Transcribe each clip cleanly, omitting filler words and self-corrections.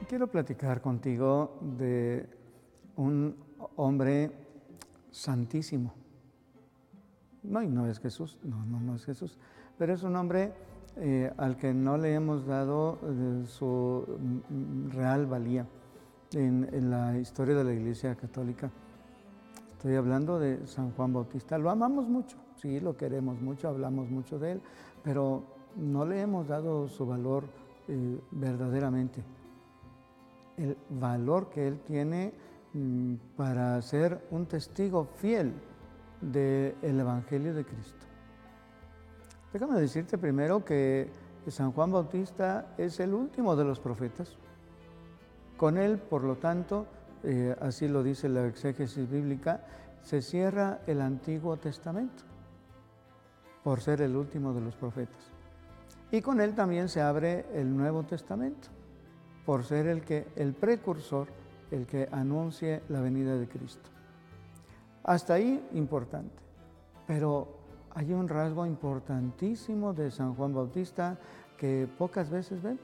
Quiero platicar contigo de un hombre santísimo. No, y no es Jesús, no es Jesús, pero es un hombre al que no le hemos dado su real valía en la historia de la Iglesia Católica. Estoy hablando de San Juan Bautista. Lo amamos mucho, sí, lo queremos mucho, hablamos mucho de él, pero no le hemos dado su valor verdaderamente. El valor que él tiene para ser un testigo fiel del Evangelio de Cristo. Déjame decirte primero que San Juan Bautista es el último de los profetas. Con él, por lo tanto, así lo dice la exégesis bíblica, se cierra el Antiguo Testamento, por ser el último de los profetas. Y con él también se abre el Nuevo Testamento, por ser el precursor, el que anuncie la venida de Cristo. Hasta ahí importante, pero hay un rasgo importantísimo de San Juan Bautista que pocas veces vemos.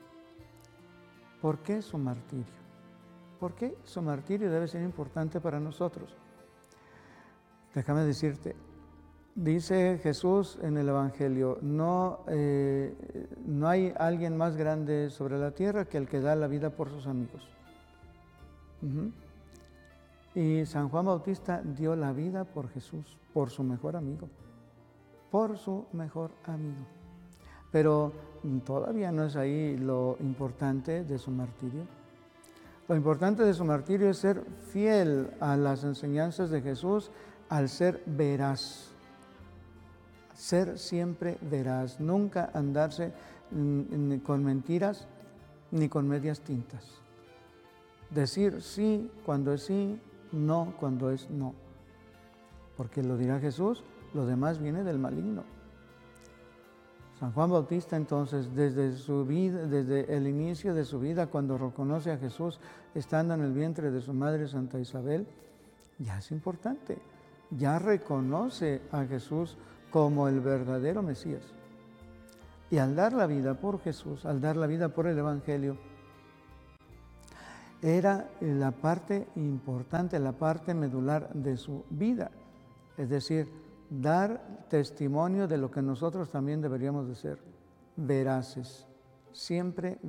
¿Por qué su martirio? ¿Por qué su martirio debe ser importante para nosotros? Déjame decirte, dice Jesús en el Evangelio, no hay alguien más grande sobre la tierra que el que da la vida por sus amigos. Y San Juan Bautista dio la vida por Jesús, por su mejor amigo, Pero todavía no es ahí lo importante de su martirio. Lo importante de su martirio es ser fiel a las enseñanzas de Jesús al ser veraz. Ser siempre veraz, nunca andarse ni con mentiras ni con medias tintas. Decir sí cuando es sí, no cuando es no. Porque lo dirá Jesús, lo demás viene del maligno. San Juan Bautista entonces, desde su vida, desde el inicio de su vida, cuando reconoce a Jesús estando en el vientre de su madre Santa Isabel, ya es importante. Ya reconoce a Jesús como el verdadero Mesías. Y al dar la vida por Jesús, al dar la vida por el Evangelio, era la parte importante, la parte medular de su vida. Es decir, dar testimonio de lo que nosotros también deberíamos de ser, veraces, siempre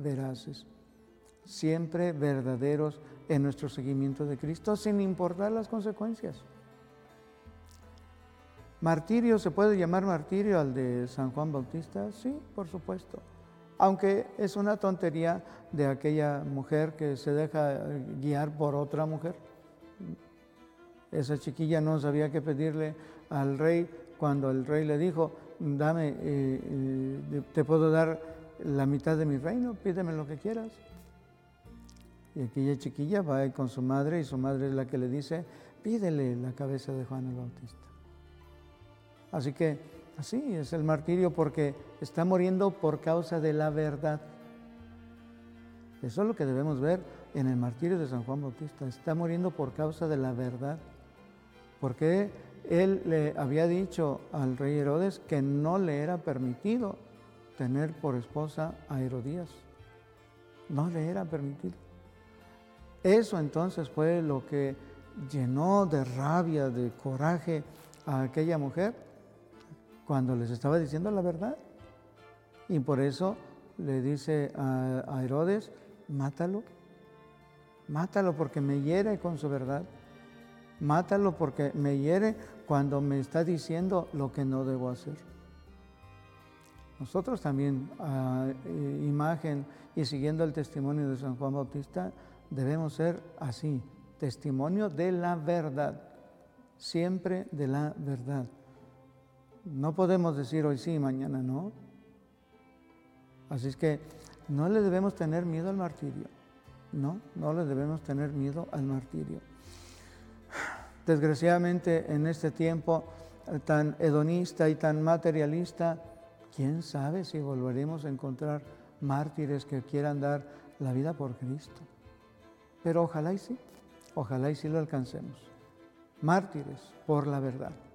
verdaderos en nuestro seguimiento de Cristo, sin importar las consecuencias. ¿Martirio se puede llamar martirio al de San Juan Bautista? Sí, por supuesto. Aunque es una tontería de aquella mujer que se deja guiar por otra mujer. Esa chiquilla no sabía qué pedirle al rey cuando el rey le dijo, dame, te puedo dar la mitad de mi reino, pídeme lo que quieras. Y aquella chiquilla va con su madre y su madre es la que le dice, pídele la cabeza de Juan el Bautista. Así que así es el martirio porque está muriendo por causa de la verdad. Eso es lo que debemos ver en el martirio de San Juan Bautista. Está muriendo por causa de la verdad. Porque él le había dicho al rey Herodes que no le era permitido tener por esposa a Herodías. No le era permitido. Eso entonces fue lo que llenó de rabia, de coraje a aquella mujer cuando les estaba diciendo la verdad. Y por eso le dice a Herodes, mátalo porque me hiere con su verdad. Mátalo porque me hiere cuando me está diciendo lo que no debo hacer. Nosotros también, imagen y siguiendo el testimonio de San Juan Bautista, debemos ser así, testimonio de la verdad, siempre de la verdad. No podemos decir hoy sí, mañana no. Así es que no le debemos tener miedo al martirio. No le debemos tener miedo al martirio. Desgraciadamente, en este tiempo tan hedonista y tan materialista, quién sabe si volveremos a encontrar mártires que quieran dar la vida por Cristo. Pero ojalá y sí lo alcancemos. Mártires por la verdad.